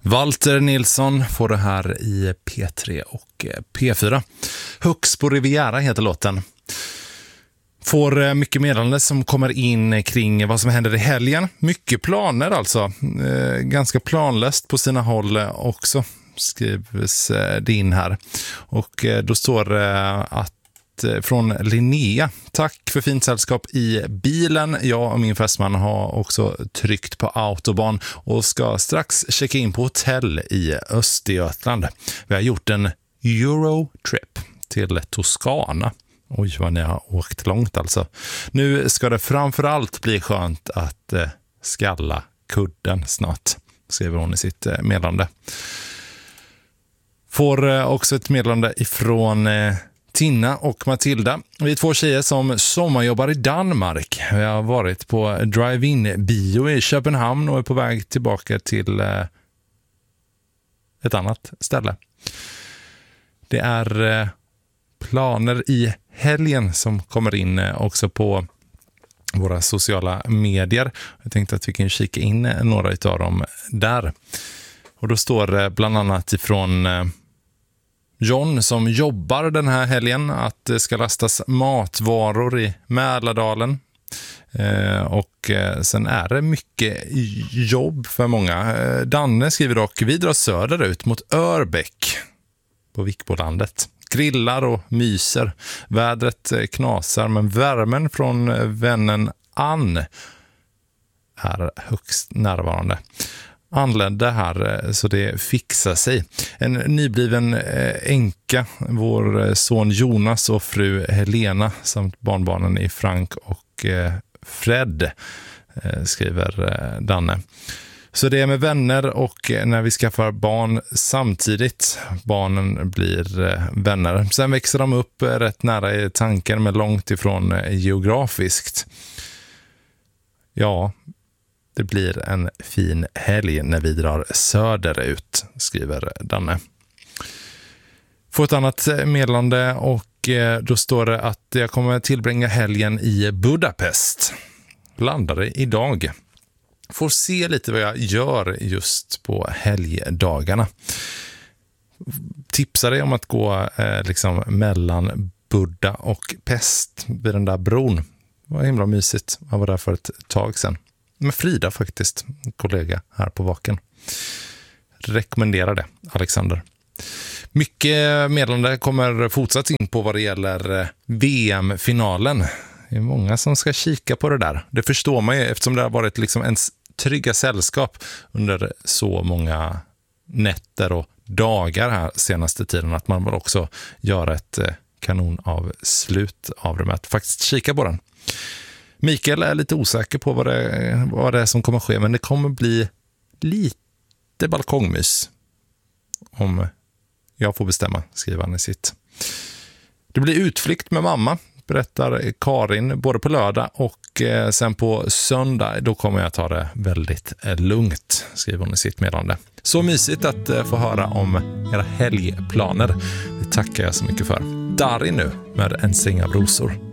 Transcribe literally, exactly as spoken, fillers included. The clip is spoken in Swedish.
Walter Nilsson får det här i P tre och P fyra. Hux på Riviera heter låten. Får mycket meddelande som kommer in kring vad som händer i helgen. Mycket planer alltså. Eh, ganska planlöst på sina håll också, skrivs det in här. Och då står det att från Linnea: tack för fint sällskap i bilen. Jag och min fästman har också tryckt på autobahn och ska strax checka in på hotell i Östergötland. Vi har gjort en Eurotrip till Toscana. Oj, vad ni har åkt långt alltså. Nu ska det framförallt bli skönt att eh, skalla kudden snart, skriver hon i sitt eh, meddelande. Får eh, också ett meddelande ifrån eh, Tina och Matilda. Vi är två tjejer som sommarjobbar i Danmark. Vi har varit på drive-in-bio i Köpenhamn och är på väg tillbaka till eh, ett annat ställe. Det är eh, planer i helgen som kommer in eh, också på våra sociala medier. Jag tänkte att vi kan kika in eh, några utav dem där. Och då står det bland annat ifrån eh, John som jobbar den här helgen att det ska lastas matvaror i Mälardalen. Eh, och eh, sen är det mycket jobb för många. Eh, Danne skriver dock: vi drar söderut mot Örbäck på Vikbolandet. Grillar och myser. Vädret eh, knasar, men värmen från eh, vännen Ann är högst närvarande. Anlände här så det fixar sig. En nybliven änka, vår son Jonas och fru Helena samt barnbarnen i Frank och Fred, skriver Danne. Så det är med vänner och när vi skaffar barn samtidigt. Barnen blir vänner. Sen växer de upp rätt nära i tanken men långt ifrån geografiskt. Ja, det blir en fin helg när vi drar söderut, skriver Danne. Får ett annat meddelande och då står det att jag kommer tillbringa helgen i Budapest. Landade idag. Får se lite vad jag gör just på helgdagarna. Tipsar dig om att gå eh, liksom mellan Buda och Pest vid den där bron. Det var himla mysigt. Jag var där för ett tag sedan. Med Frida faktiskt, en kollega här på Vaken. Rekommenderar det, Alexander. Mycket meddelande kommer fortsatt in på vad det gäller V M-finalen. Det är många som ska kika på det där. Det förstår man ju eftersom det har varit liksom ens trygga sällskap under så många nätter och dagar här senaste tiden att man vill också göra ett kanon av slut av det med att faktiskt kika på den. Mikael är lite osäker på vad det, vad det är som kommer ske, men det kommer bli lite balkongmys om jag får bestämma, skriver han i sitt. Det blir utflykt med mamma, berättar Karin, både på lördag och eh, sen på söndag. Då kommer jag ta det väldigt eh, lugnt, skriver hon i sitt meddelande. Så mysigt att eh, få höra om era helgplaner. Det tackar jag så mycket för. Darin nu med En säng av rosor.